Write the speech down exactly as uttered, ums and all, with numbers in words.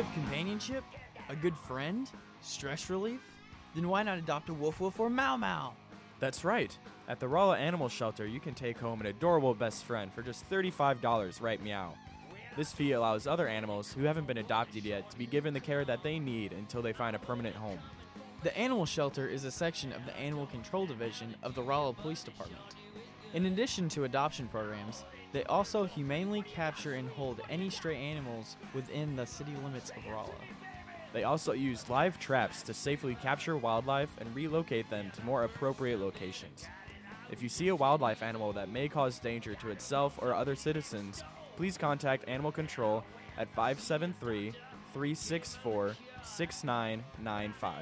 of companionship? A good friend? Stress relief? Then why not adopt a Woof Woof or Mau Mau? That's right. At the Rolla Animal Shelter, you can take home an adorable best friend for just thirty-five dollars, right meow. This fee allows other animals who haven't been adopted yet to be given the care that they need until they find a permanent home. The Animal Shelter is a section of the Animal Control Division of the Rolla Police Department. In addition to adoption programs, they also humanely capture and hold any stray animals within the city limits of Rolla. They also use live traps to safely capture wildlife and relocate them to more appropriate locations. If you see a wildlife animal that may cause danger to itself or other citizens, please contact Animal Control at five seven three, three six four, six nine nine five.